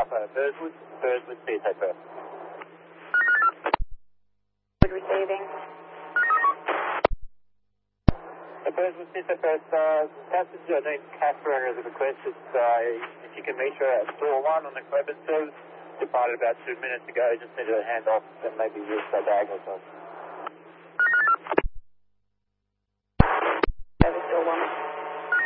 Papa, Birdwood, CSA Perth. Receiving. Birdwood, CSA Perth, passenger named Catherine has a request. If you can meet her at door 1 on the Cleveland service, departed about 2 minutes ago, just needed a hand off and maybe use that diagonal.